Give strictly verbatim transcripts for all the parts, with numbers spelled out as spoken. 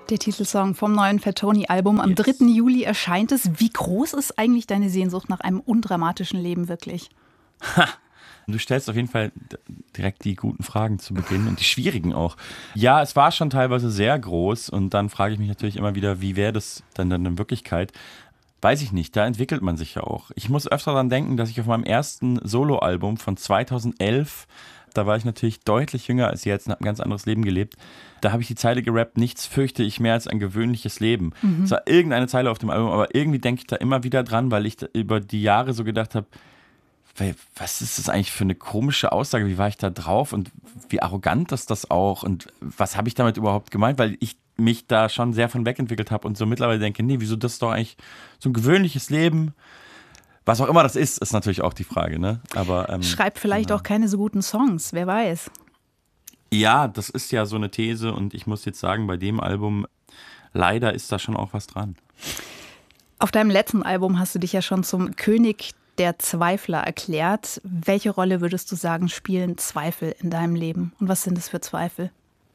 Der Titelsong vom neuen Fat Tony-Album. Am yes. dritten Juli erscheint es. Wie groß ist eigentlich deine Sehnsucht nach einem undramatischen Leben wirklich? Ha! Du stellst auf jeden Fall direkt die guten Fragen zu Beginn und die schwierigen auch. Ja, es war schon teilweise sehr groß und dann frage ich mich natürlich immer wieder, wie wäre das dann, dann in Wirklichkeit? Weiß ich nicht, da entwickelt man sich ja auch. Ich muss öfter daran denken, dass ich auf meinem ersten Soloalbum von zweitausendelf, da war ich natürlich deutlich jünger als jetzt und habe ein ganz anderes Leben gelebt, da habe ich die Zeile gerappt, nichts fürchte ich mehr als ein gewöhnliches Leben. Mhm. Es war irgendeine Zeile auf dem Album, aber irgendwie denke ich da immer wieder dran, weil ich über die Jahre so gedacht habe, was ist das eigentlich für eine komische Aussage? Wie war ich da drauf und wie arrogant ist das auch? Und was habe ich damit überhaupt gemeint? Weil ich mich da schon sehr von wegentwickelt habe und so mittlerweile denke, nee, wieso das ist doch eigentlich so ein gewöhnliches Leben? Was auch immer das ist, ist natürlich auch die Frage, ne? Aber ähm, schreibt vielleicht genau. auch keine so guten Songs, wer weiß. Ja, das ist ja so eine These und ich muss jetzt sagen, bei dem Album, leider ist da schon auch was dran. Auf deinem letzten Album hast du dich ja schon zum König der Zweifler erklärt. Welche Rolle würdest du sagen, spielen Zweifel in deinem Leben? Und was sind das für Zweifel?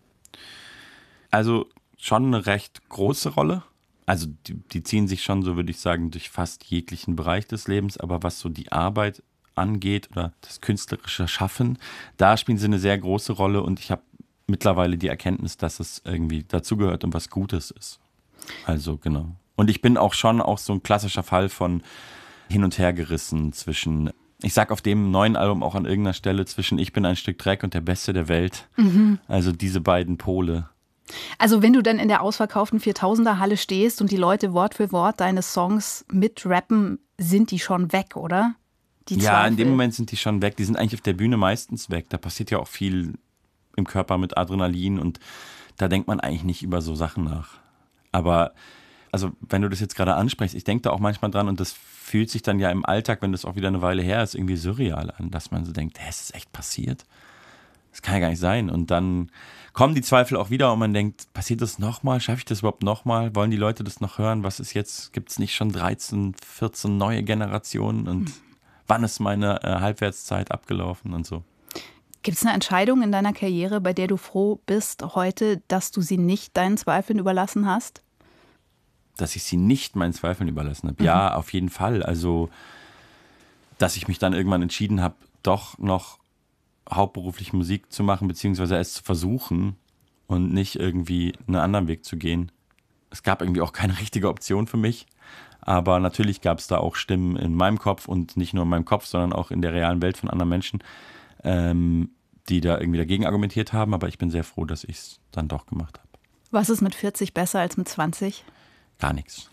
Also schon eine recht große Rolle. Also die, die ziehen sich schon, so würde ich sagen, durch fast jeglichen Bereich des Lebens. Aber was so die Arbeit angeht oder das künstlerische Schaffen, da spielen sie eine sehr große Rolle. Und ich habe mittlerweile die Erkenntnis, dass es irgendwie dazugehört und was Gutes ist. Also genau. Und ich bin auch schon auch so ein klassischer Fall von hin und her gerissen zwischen, ich sag auf dem neuen Album auch an irgendeiner Stelle, zwischen ich bin ein Stück Dreck und der Beste der Welt. Mhm. Also diese beiden Pole. Also wenn du dann in der ausverkauften viertausender-Halle stehst und die Leute Wort für Wort deine Songs mitrappen, sind die schon weg, oder? Die ja, Zweifel. In dem Moment sind die schon weg. Die sind eigentlich auf der Bühne meistens weg. Da passiert ja auch viel im Körper mit Adrenalin und da denkt man eigentlich nicht über so Sachen nach. Aber also wenn du das jetzt gerade ansprichst, ich denke da auch manchmal dran und das fühlt sich dann ja im Alltag, wenn das auch wieder eine Weile her ist, irgendwie surreal an, dass man so denkt, hä, ist das echt passiert? Das kann ja gar nicht sein. Und dann kommen die Zweifel auch wieder und man denkt, passiert das nochmal? Schaffe ich das überhaupt nochmal? Wollen die Leute das noch hören? Was ist jetzt? Gibt es nicht schon dreizehn, vierzehn neue Generationen? Und hm. wann ist meine äh, Halbwertszeit abgelaufen und so? Gibt es eine Entscheidung in deiner Karriere, bei der du froh bist heute, dass du sie nicht deinen Zweifeln überlassen hast? Dass ich sie nicht meinen Zweifeln überlassen habe. Mhm. Ja, auf jeden Fall. Also, dass ich mich dann irgendwann entschieden habe, doch noch hauptberuflich Musik zu machen, beziehungsweise es zu versuchen und nicht irgendwie einen anderen Weg zu gehen. Es gab irgendwie auch keine richtige Option für mich, aber natürlich gab es da auch Stimmen in meinem Kopf und nicht nur in meinem Kopf, sondern auch in der realen Welt von anderen Menschen, ähm, die da irgendwie dagegen argumentiert haben, aber ich bin sehr froh, dass ich es dann doch gemacht habe. Was ist mit vierzig besser als mit zwanzig? Gar nichts.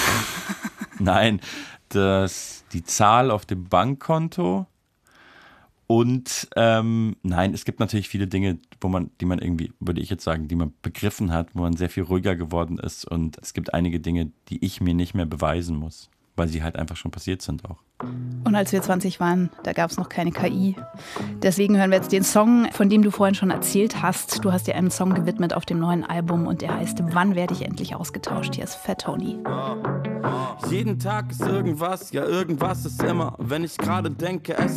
Nein, das, die Zahl auf dem Bankkonto und ähm, nein, es gibt natürlich viele Dinge, wo man, die man irgendwie, würde ich jetzt sagen, die man begriffen hat, wo man sehr viel ruhiger geworden ist und es gibt einige Dinge, die ich mir nicht mehr beweisen muss, weil sie halt einfach schon passiert sind auch. Und als wir zwanzig waren, da gab es noch keine K I. Deswegen hören wir jetzt den Song, von dem du vorhin schon erzählt hast. Du hast dir einen Song gewidmet auf dem neuen Album und der heißt Wann werde ich endlich ausgetauscht? Hier ist Fat Tony. Jeden Tag ist irgendwas, ja irgendwas ist immer, wenn ich gerade denke, es